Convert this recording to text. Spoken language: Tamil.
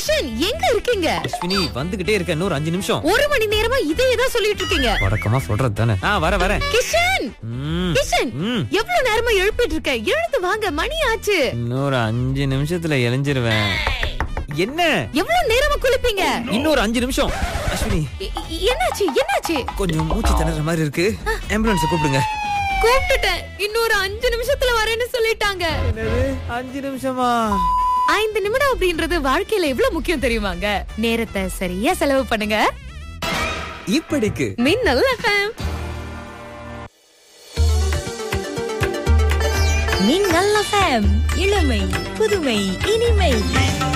கிஷன் எங்க இருக்கீங்க? அஸ்வினி வந்துகிட்டே இருக்க, இன்னொரு 5 நிமிஷம். 1 மணி நேரமா இதே தான் சொல்லிட்டு இருக்கீங்க. வடக்கமா சொல்றது தானே. வரேன். கிஷன் கிஷன் எவ்வளவு நேரமா எழுப்பிட்டு இருக்க? எழுந்து வாங்க, மணி ஆச்சு. இன்னொரு 5 நிமிஷத்துல எழுஞ்சிருவேன். என்ன எவ்வளவு நேரமா குளிப்பீங்க? இன்னொரு 5 நிமிஷம். அஸ்வினி என்னாச்சு? கொஞ்சம் மூச்சு திணற மாதிரி இருக்கு. ஆம்புலன்ஸ் கூப்பிடுங்க. கூப்பிட்டுட்டேன். இன்னொரு 5 நிமிஷத்துல வரேன்னு சொல்லிட்டாங்க. என்னது 5 நிமிஷமா? 5 நிமிடம் அப்படின்றது வாழ்க்கையில எவ்வளவு முக்கியம் தெரியுமாங்க? நேரத்தை சரியா செலவு பண்ணுங்க. இப்படிக்கு மின்னல் FM. மின்னல் FM, இளமை புதுமை இனிமை.